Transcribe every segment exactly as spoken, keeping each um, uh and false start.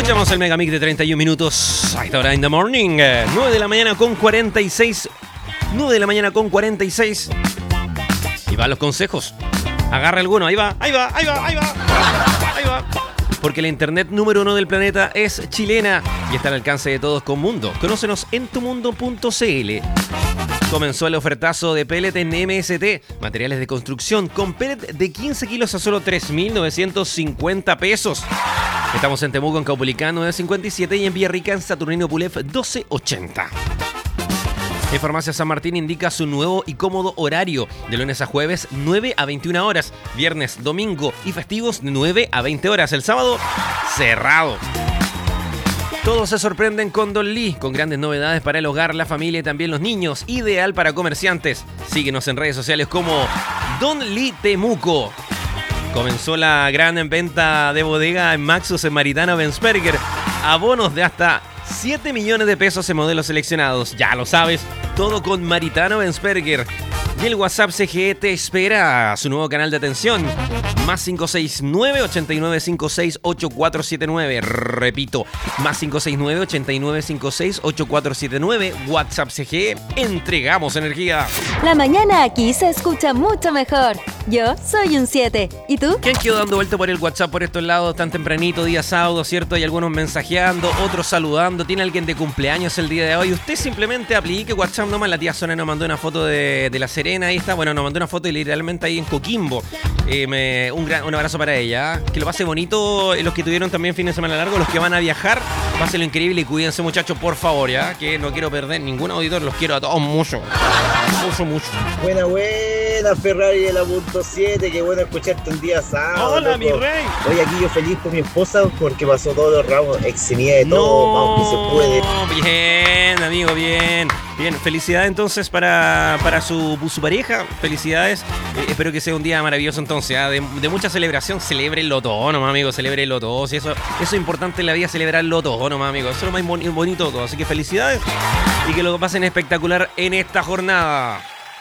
Escuchamos el Megamix de treinta y un minutos a esta hora in the morning. nueve de la mañana con cuarenta y seis. nueve de la mañana con cuarenta y seis. Y van los consejos. Agarra alguno. Ahí va, ahí va, ahí va, ahí va. Ahí va. Porque la internet número uno del planeta es chilena y está al alcance de todos con Mundo. Conócenos en tumundo punto cl. Comenzó el ofertazo de pellet en M S T, materiales de construcción, con pellet de quince kilos a solo tres mil novecientos cincuenta pesos. Estamos en Temuco, en Caupolicán nueve cincuenta y siete y en Villarrica, en Saturnino Pulef doce ochenta. En Farmacia San Martín indica su nuevo y cómodo horario, de lunes a jueves nueve a veintiuna horas, viernes, domingo y festivos de nueve a veinte horas, el sábado cerrado. Todos se sorprenden con Don Lee, con grandes novedades para el hogar, la familia y también los niños, ideal para comerciantes. Síguenos en redes sociales como Don Lee Temuco. Comenzó la gran venta de bodega en Maxus en Maritano Bensperger. Abonos de hasta siete millones de pesos en modelos seleccionados. Ya lo sabes, todo con Maritano Bensperger. Y el WhatsApp C G E te espera, su nuevo canal de atención. Más cinco seis nueve, ochenta y nueve cincuenta y seis, ochenta y cuatro setenta y nueve. Repito, más cinco seis nueve, ochenta y nueve cincuenta y seis, ochenta y cuatro setenta y nueve. WhatsApp C G E, entregamos energía. La mañana aquí se escucha mucho mejor. Yo soy un siete. ¿Y tú? ¿Quién quedó dando vuelta por el WhatsApp por estos lados tan tempranito, día sábado, cierto? Hay algunos mensajeando, otros saludando. ¿Tiene alguien de cumpleaños el día de hoy? Usted simplemente aplique WhatsApp nomás. La tía Sonia nos mandó una foto de, de La Serena. Ahí está. Bueno, nos mandó una foto y literalmente ahí en Coquimbo. Eh, me, un, gran, un abrazo para ella. Que lo pase bonito los que tuvieron también fin de semana largo. Los que van a viajar, pásenlo increíble y cuídense, muchachos, por favor, ya. Que no quiero perder ningún auditor. Los quiero a todos mucho. Mucho, mucho. Buena, buena, Ferrari de la punto siete. Qué bueno escucharte un día sábado. Hola, loco. mi rey. Hoy aquí yo feliz por mi esposa porque pasó todos los ramos, eximida de todo, No, vamos que se puede. Bien, amigo, bien. Bien, felicidades entonces para, para su, su pareja. Felicidades. Eh, espero que sea un día maravilloso entonces. ¿eh? De, de mucha celebración. Celébrelo todo nomás, amigo. Celébrelo todo. Si eso, eso es importante en la vida, celebrarlo todo nomás, amigo. Eso es lo más bon- bonito de todo. Así que felicidades. Y que lo pasen espectacular en esta jornada.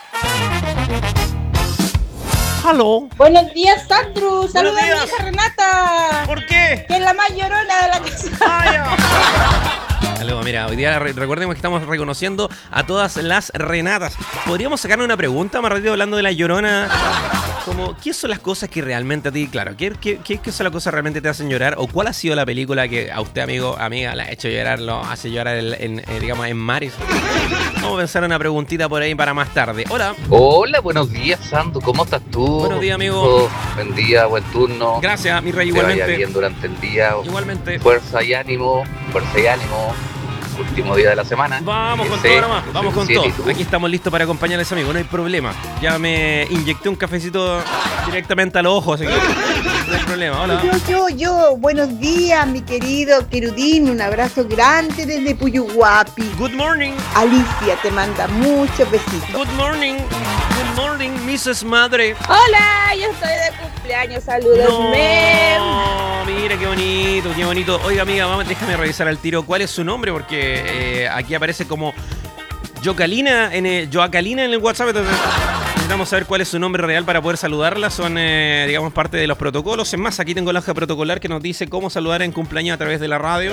Hello. Buenos días, Sandro. Saludos a mi días. hija Renata, ¿Por qué? que es la más llorona de la casa. Vaya. Saludos, mira, hoy día re- recordemos que estamos reconociendo a todas las Renatas. ¿Podríamos sacarle una pregunta más rápido hablando de la Llorona? Como, ¿qué son las cosas que realmente a ti, claro, ¿qué, qué, qué, qué son las cosas que realmente te hacen llorar? ¿O cuál ha sido la película que a usted, amigo, amiga, la ha hecho llorar, lo hace llorar, en, en, en, digamos, en mares? Vamos a pensar una preguntita por ahí para más tarde. Hola. Hola, buenos días, Sandu. ¿Cómo estás tú? Buenos días, amigo. Oh, buen día, buen turno. Gracias, mi rey, Que vaya igualmente. bien durante el día. Igualmente. Fuerza y ánimo, fuerza y ánimo. Último día de la semana. Vamos con Ese, todo nomás, yo vamos soy con un siete, ¿y todo. tú? Aquí estamos listos para acompañarles, amigo, no hay problema. Ya me inyecté un cafecito directamente a los ojos, así que no hay problema. Hola. Yo, yo, yo, buenos días, mi querido Querudín, un abrazo grande desde Puyuhuapi. Good morning. Alicia te manda muchos besitos. Good morning. Good morning, missus Madre. Hola, yo estoy de cumpleaños. Saludos, No, Mem. mira qué bonito, qué bonito. Oiga, amiga, vamos, déjame revisar al tiro cuál es su nombre, porque eh, aquí aparece como Joacalina en el, Joacalina en el WhatsApp. Entonces necesitamos saber cuál es su nombre real para poder saludarla. Son, eh, digamos, parte de los protocolos. Es más, aquí tengo la hoja protocolar que nos dice cómo saludar en cumpleaños a través de la radio.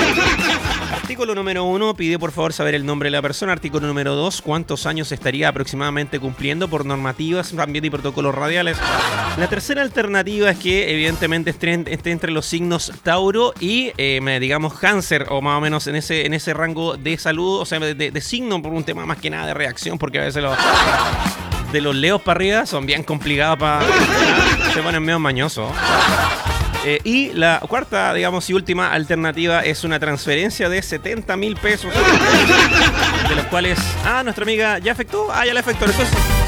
Artículo número uno, pide por favor saber el nombre de la persona. Artículo número dos, cuántos años estaría aproximadamente cumpliendo por normativas también y protocolos radiales. La tercera alternativa es que evidentemente esté, esté entre los signos Tauro y, eh, digamos, Cáncer, o más o menos en ese, en ese rango de salud, o sea, de, de, de signo, por un tema más que nada de reacción, porque a veces los... de los leos para arriba son bien complicados para... se ponen medio mañosos. Eh, y la cuarta, digamos, y última alternativa es una transferencia de setenta mil pesos. De los cuales... Ah, nuestra amiga ya efectuó. Ah, ya la efectuó. Entonces,